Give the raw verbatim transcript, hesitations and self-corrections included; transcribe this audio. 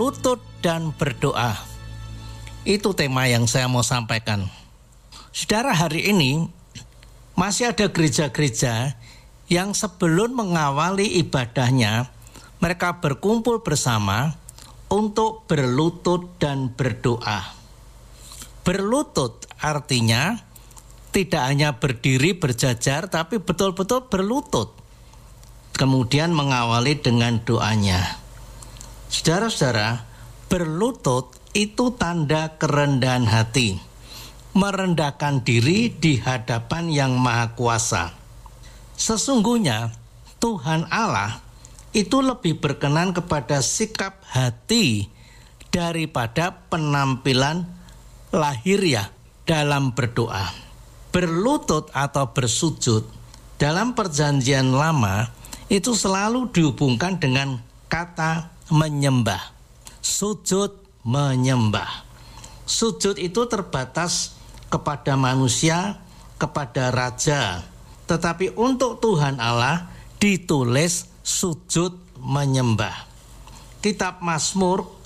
berlutut dan berdoa. Itu tema yang saya mau sampaikan. Saudara, hari ini masih ada gereja-gereja yang sebelum mengawali ibadahnya, mereka berkumpul bersama untuk berlutut dan berdoa. Berlutut artinya tidak hanya berdiri berjajar, tapi betul-betul berlutut. Kemudian mengawali dengan doanya. Saudara-saudara, berlutut itu tanda kerendahan hati, merendahkan diri di hadapan Yang Maha Kuasa. Sesungguhnya Tuhan Allah itu lebih berkenan kepada sikap hati daripada penampilan lahiriah dalam berdoa. Berlutut atau bersujud dalam Perjanjian Lama itu selalu dihubungkan dengan kata menyembah. Sujud menyembah. Sujud itu terbatas kepada manusia, kepada raja. Tetapi untuk Tuhan Allah ditulis sujud menyembah. Kitab Mazmur